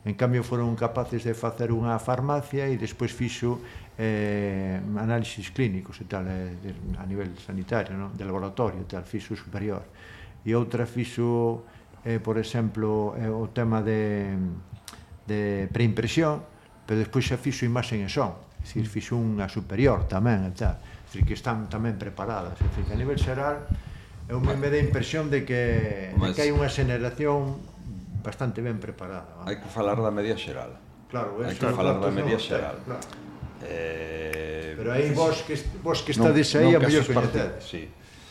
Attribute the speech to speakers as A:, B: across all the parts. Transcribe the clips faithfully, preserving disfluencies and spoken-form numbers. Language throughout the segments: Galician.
A: En cambio, foron capaces de facer unha farmacia e despois fixo eh, análisis clínicos e tal, eh, a nivel sanitario, no? De laboratorio e tal, fixo superior. E outra fixo, eh, por exemplo, eh, o tema de, de preimpresión, pero despois xa fixo imaxen e son, é dicir, fixo unha superior tamén e tal, é dicir, que están tamén preparadas, é dicir, que a nivel xeral eu me dá a impresión de que, de que hai unha xeneración bastante ben preparada.
B: Hai que falar da media xeral.
A: Claro,
B: hai que falar da media xeral.
A: Claro.
B: Eh,
A: Pero aí vos que, vos que estades aí, a mellor coñecedes.
B: Sí.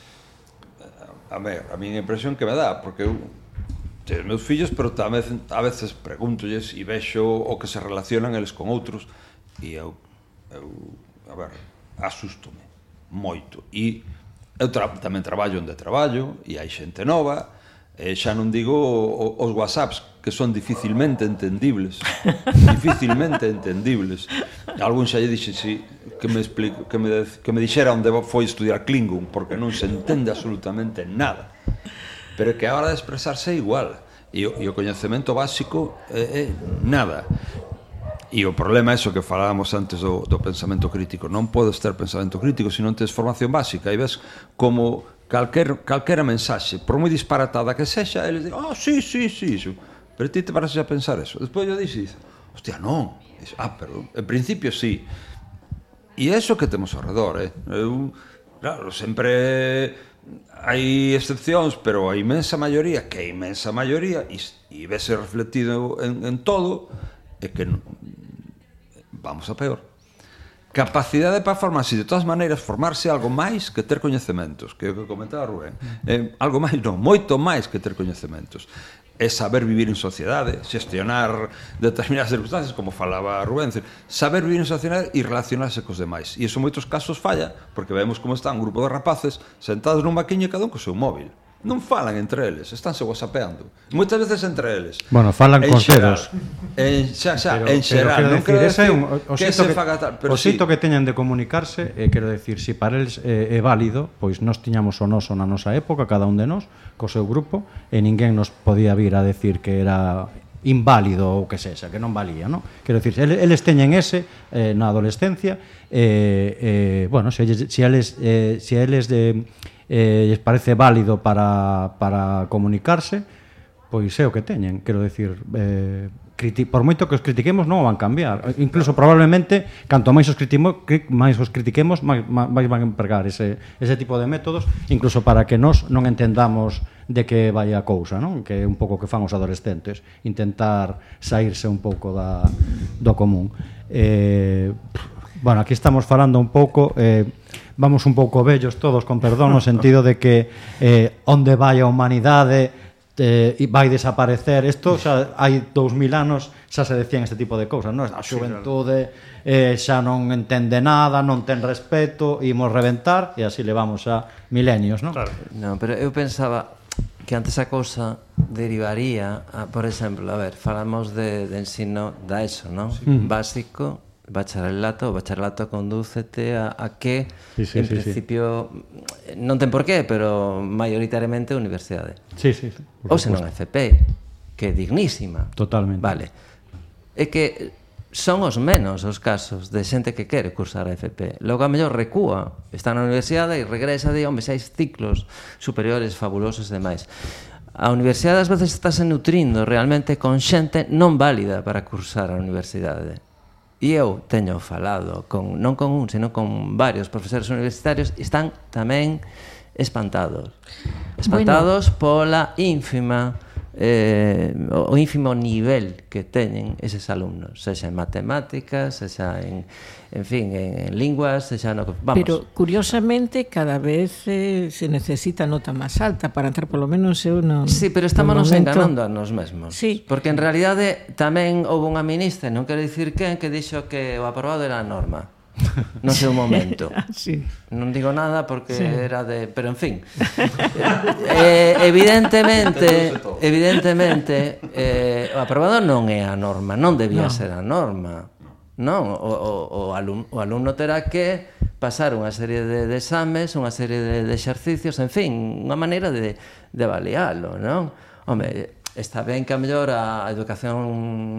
B: A ver, a miña impresión que me dá, porque eu teño meus fillos, pero tamén a veces pregúntolles e vexo o que se relacionan eles con outros e eu, eu a ver, asústome moito. E eu tra tamén traballo onde traballo e hai xente nova. Eh, xa non digo os whatsapps que son dificilmente entendibles dificilmente entendibles. Algún xa lle dixe si, que me explico, que me, que me dixera onde foi estudiar Klingon, porque non se entende absolutamente nada, pero que a hora de expresarse é igual e o, e o coñecemento básico é, é nada. E o problema é iso que falábamos antes do, do pensamento crítico. Non podes ter pensamento crítico se non tens formación básica. E ves como calquer, calquera mensaxe, por moi disparatada que sexa, eles dicen, ah, oh, sí, sí, sí, sí. Pero ti te paras a pensar eso. Despois yo dixes, hostia, non. Dice, ah, pero en principio sí. E é iso que temos ao redor, eh? Eu, claro, sempre hai excepcións, pero a imensa maioría, que a imensa maioría, e, e vese refletido en, en todo, é que non, vamos a peor. Capacidade para formarse, de todas maneiras, formarse algo máis que ter coñecementos, que é o que comentaba Rubén. Eh, algo máis, non, moito máis que ter coñecementos. É saber vivir en sociedade, xestionar determinadas circunstancias, como falaba Rubén, saber vivir en sociedade e relacionarse cos demais. E iso en moitos casos falla, porque vemos como está un grupo de rapaces sentados nun maquiño e cada un co seu móvil. Non falan entre eles, estánse whatsappeando. Moitas veces entre eles.
C: Bueno, falan con dedos.
B: En xa, xa, en xeral, non quero decir que se faga tal,
C: pero o xeito que teñen de comunicarse, eh, quero decir, se para eles é válido, pois nós tiñamos o noso na nosa época, cada un de nós, co seu grupo, e ninguén nos podía vir a decir que era inválido ou que sexa, que non valía, non? Quero dicir, eles teñen ese eh, na adolescencia, eh, eh, bueno, se, se eles, eh, se eles de eh, lles parece válido para, para comunicarse, pois é o que teñen, quero dicir, eh, criti por moito que os critiquemos non van cambiar, incluso probablemente canto máis os critiquemos, máis os critiquemos máis, máis van empregar ese, ese tipo de métodos, incluso para que nós non entendamos de que vai a cousa, non? Que é un pouco que fan os adolescentes, intentar saírse un pouco da, do común. Eh, bueno, aquí estamos falando un pouco, eh, vamos un pouco vellos todos, con perdón, no sentido de que eh, onde vai a humanidade eh, vai desaparecer. Isto xa hai dous mil anos xa se decían este tipo de cousas, non? A xuventude eh, xa non entende nada, non ten respeto, imos reventar, e así levamos a milenios, non?
D: Claro. Non, pero eu pensaba que antes a cousa derivaría a, por exemplo, a ver, falamos de, de ensino da ESO, non? Sí. Básico, bacharelato, o bacharelato condúcete a, a que, sí, sí, en sí, principio, sí. Non ten por qué, pero maioritariamente universidade.
C: Sí, sí, sí.
D: Ou senón F P, que é dignísima.
C: Totalmente.
D: Vale. É que son os menos os casos de xente que quere cursar a F P. Logo, a mellor recúa, está na universidade e regresa de, hombre, seis ciclos superiores fabulosos e demais. A universidade ás veces estáse nutrindo realmente con xente non válida para cursar a universidade. E eu teño falado, con, non con un, sino con varios profesores universitarios, están tamén espantados. Espantados bueno. pola ínfima, eh, o ínfimo nivel que teñen eses alumnos, sexa en matemáticas, sexa en, en fin, en, en linguas, sexa no que... Vamos.
E: Pero, curiosamente, cada vez eh, se necesita nota máis alta para entrar, polo menos eu non...
D: Sí, pero estamos nos momento... enganando a nos mesmos.
E: Sí.
D: Porque, en realidade, tamén houve unha ministra, non quero dicir quen, que dixo que o aprobado era a norma. No seu momento.
E: Sí.
D: Non digo nada porque sí. era de... Pero, en fin. eh, evidentemente, evidentemente, eh, o aprobado non é a norma, non debía no. ser a norma. Non, o, o, o, alumno, o alumno terá que pasar unha serie de, de exames, unha serie de, de exercicios, en fin, unha maneira de, de avaliarlo, non? Home, está ben que a mellor a educación